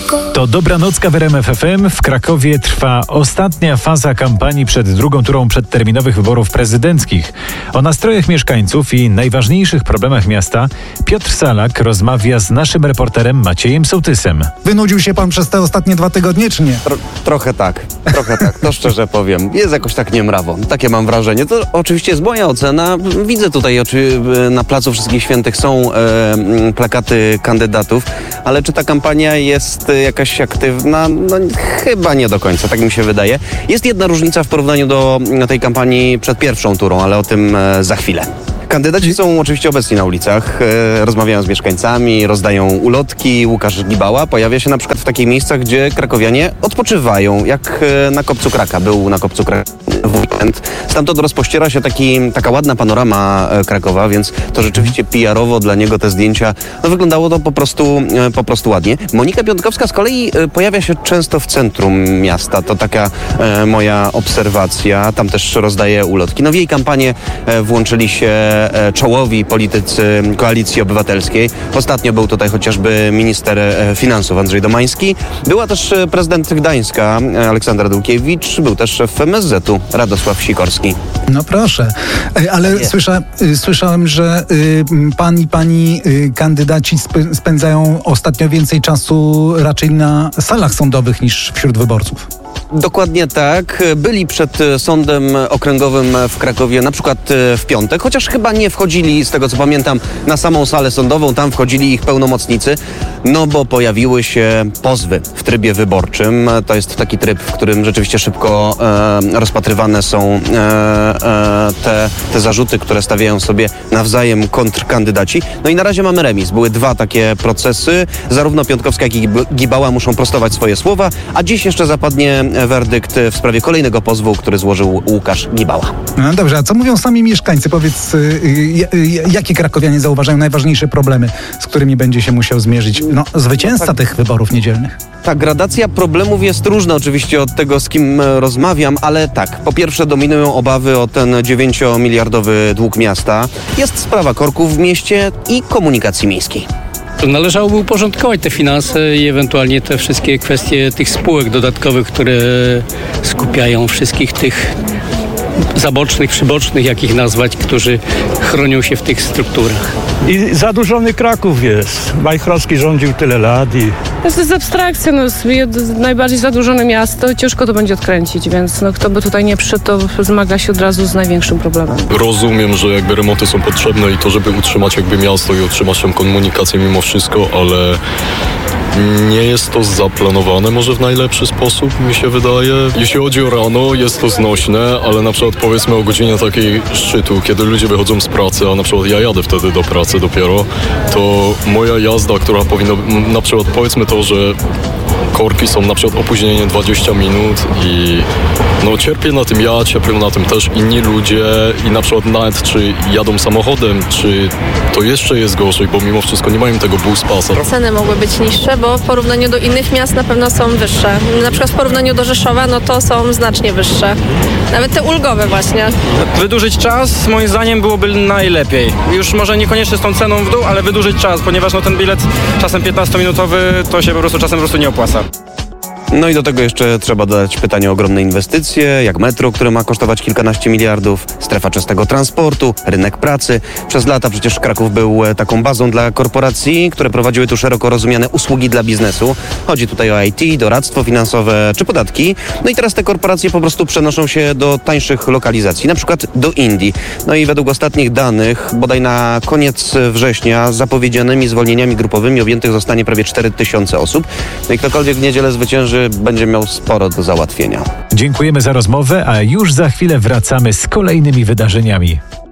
To Dobranocka w RMF FM. W Krakowie trwa ostatnia faza kampanii przed drugą turą przedterminowych wyborów prezydenckich. O nastrojach mieszkańców i najważniejszych problemach miasta Piotr Salak rozmawia z naszym reporterem Maciejem Sołtysem. Wynudził się pan przez te ostatnie 2 tygodnie, czy nie? Trochę tak, to szczerze powiem. Jest jakoś tak niemrawo. Takie mam wrażenie. To oczywiście jest moja ocena. Widzę tutaj na Placu Wszystkich Świętych są plakaty kandydatów, ale czy ta kampania jest jakaś aktywna? No chyba nie do końca, tak mi się wydaje. Jest jedna różnica w porównaniu do tej kampanii przed pierwszą turą, ale o tym za chwilę. Kandydaci są oczywiście obecni na ulicach, rozmawiają z mieszkańcami, rozdają ulotki. Łukasz Gibała pojawia się na przykład w takich miejscach, gdzie krakowianie odpoczywają, jak na Kopcu Kraka. Był na Kopcu Kraka w weekend. Stamtąd rozpościera się taka ładna panorama Krakowa, więc to rzeczywiście PR-owo dla niego te zdjęcia wyglądało to po prostu ładnie. Monika Piątkowska z kolei pojawia się często w centrum miasta. To taka moja obserwacja. Tam też rozdaje ulotki. W jej kampanię włączyli się czołowi politycy Koalicji Obywatelskiej. Ostatnio był tutaj chociażby minister finansów Andrzej Domański. Była też prezydent Gdańska Aleksandra Dulkiewicz. Był też szef MSZ-u Radosław Sikorski. No proszę, ale słyszałem, że pan i pani kandydaci spędzają ostatnio więcej czasu raczej na salach sądowych niż wśród wyborców. Dokładnie tak. Byli przed sądem okręgowym w Krakowie na przykład w piątek, chociaż chyba nie wchodzili, z tego co pamiętam, na samą salę sądową. Tam wchodzili ich pełnomocnicy, bo pojawiły się pozwy w trybie wyborczym. To jest taki tryb, w którym rzeczywiście szybko rozpatrywane są te zarzuty, które stawiają sobie nawzajem kontrkandydaci. I na razie mamy remis. Były 2 takie procesy. Zarówno Piątkowska, jak i Gibała muszą prostować swoje słowa, a dziś jeszcze zapadnie werdykt w sprawie kolejnego pozwu, który złożył Łukasz Gibała. No dobrze, a co mówią sami mieszkańcy? Powiedz, jakie krakowianie zauważają najważniejsze problemy, z którymi będzie się musiał zmierzyć zwycięzca tych wyborów niedzielnych? Ta gradacja problemów jest różna oczywiście od tego, z kim rozmawiam, ale tak, po pierwsze dominują obawy o ten 9-miliardowy dług miasta. Jest sprawa korków w mieście i komunikacji miejskiej. Należałoby uporządkować te finanse i ewentualnie te wszystkie kwestie tych spółek dodatkowych, które skupiają wszystkich tych zabocznych, przybocznych, jak ich nazwać, którzy chronią się w tych strukturach. I zadłużony Kraków jest. Majchrowski rządził tyle lat i... To jest abstrakcja, najbardziej zadłużone miasto, ciężko to będzie odkręcić, więc kto by tutaj nie przyszedł, to zmaga się od razu z największym problemem. Rozumiem, że remonty są potrzebne i to, żeby utrzymać miasto i utrzymać tą komunikację mimo wszystko, ale nie jest to zaplanowane może w najlepszy sposób, mi się wydaje. Jeśli chodzi o rano, jest to znośne, ale na przykład powiedzmy o godzinie takiej szczytu, kiedy ludzie wychodzą z pracy, a na przykład ja jadę wtedy do pracy dopiero, to moja jazda, która powinna, na przykład powiedzmy to, że korki są na przykład opóźnienie 20 minut i cierpię na tym ja, cierpią na tym też inni ludzie i na przykład nawet czy jadą samochodem, czy to jeszcze jest gorzej, bo mimo wszystko nie mają tego bus pasa. Ceny mogły być niższe, bo w porównaniu do innych miast na pewno są wyższe. Na przykład w porównaniu do Rzeszowa, to są znacznie wyższe. Nawet te ulgowe właśnie. Wydłużyć czas moim zdaniem byłoby najlepiej. Już może niekoniecznie z tą ceną w dół, ale wydłużyć czas, ponieważ ten bilet czasem 15-minutowy to się czasem po prostu nie opłaca. I do tego jeszcze trzeba dodać pytanie o ogromne inwestycje, jak metro, które ma kosztować kilkanaście miliardów, strefa czystego transportu, rynek pracy. Przez lata przecież Kraków był taką bazą dla korporacji, które prowadziły tu szeroko rozumiane usługi dla biznesu. Chodzi tutaj o IT, doradztwo finansowe czy podatki. I teraz te korporacje po prostu przenoszą się do tańszych lokalizacji, na przykład do Indii. I według ostatnich danych, bodaj na koniec września, zapowiedzianymi zwolnieniami grupowymi objętych zostanie prawie 4000 osób. I ktokolwiek w niedzielę zwycięży, będzie miał sporo do załatwienia. Dziękujemy za rozmowę, a już za chwilę wracamy z kolejnymi wydarzeniami.